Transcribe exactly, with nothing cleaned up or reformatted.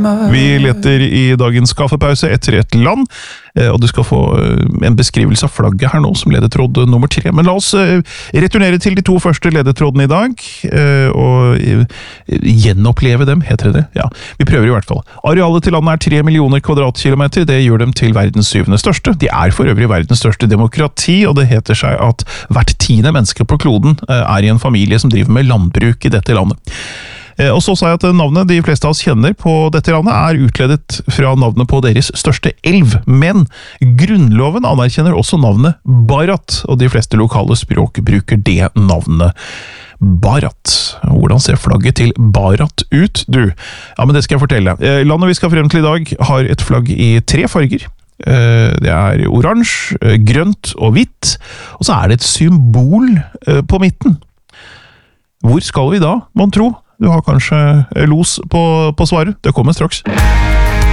Vi leter i dagens kaffepause etter et land, og du skal få en beskrivelse av flagget her nå som ledetråd nummer tre. Men la oss returnere til de to første ledetrådene i dag, og gjenoppleve dem, heter det. Ja, vi prøver i hvert fall. Arealet til landet er tre millioner kvadratkilometer, det gjør dem til verdens syvende største. De er for øvrig verdens største demokrati, og det heter seg at hvert tiende menneske på kloden er i en familie som driver med landbruk i dette landet. Og så sa jeg at navnet de fleste av oss kjenner på dette landet er utledet fra navnet på deres største elv, men grunnloven anerkjenner også navnet Bharat, og de fleste lokale språk bruker det navnet Bharat. Hvordan ser flagget til Bharat ut, du? Ja, men det skal jeg fortelle. Landet vi skal frem til i dag har et flagg i tre farger. Det er oransje, grønt og hvitt, og så er det et symbol på midten. Hvor skal vi da, man tro? Du har kanskje los på, på svaret. Det kommer straks.